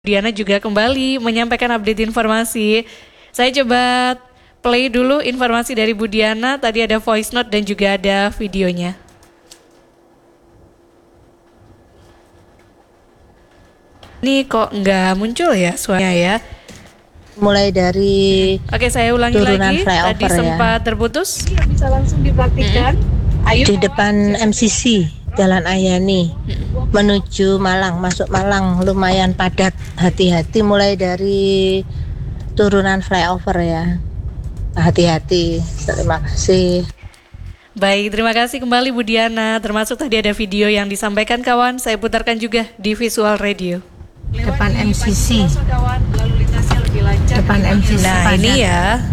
Diana juga kembali menyampaikan update informasi. Saya coba play dulu informasi dari Bu Diana. Tadi ada voice note dan juga ada videonya. Ini kok nggak muncul ya suaranya ya? Mulai dari Oke, saya ulangi lagi. Tadi sempat terputus. Bisa langsung dipraktikkan. Ayo. Di depan MCC Jalan Ayani menuju Malang, masuk Malang lumayan padat. Hati-hati mulai dari turunan flyover ya. Hati-hati. Terima kasih. Baik, terima kasih kembali Bu Diana. Termasuk tadi ada video yang disampaikan kawan. Saya putarkan juga di Visual Radio. Depan MCC. Depan MCC. Nah, ini ya